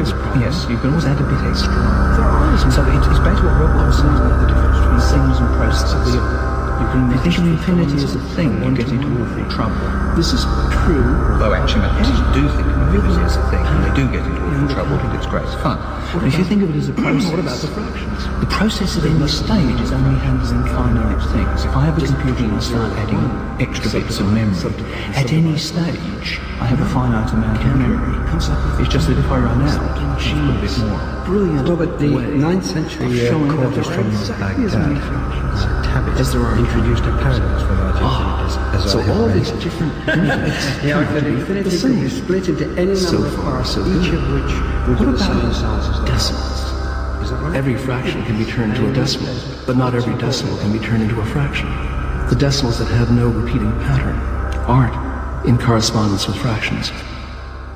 Yes, yes, you can always add a bit extra. So it's back to what Rob was saying about the difference between things and processes. If you think of infinity as a thing, you get into awful trouble. This is true. Although actually mathematicians do think of infinity as a thing, and they do get into awful trouble, but it's great fun. But if you think of it as a process... What about the fractions? The process at any stage is only handling finite things. If I have a computer and I start adding extra bits of memory, at any stage, I have a finite amount of memory. It's just that if I run out, I put a bit more. Brilliant. Robert, the 9th century Kurdish from Baghdad, Tabbit, introduced a paradox for large infinities. So all these different Yeah, that infinity can be split into any number of parts, each of which would be the same size as the decimals? Is that right? Every fraction can be turned into a decimal, but not every decimal can be turned into a fraction. The decimals that have no repeating pattern aren't in correspondence with fractions.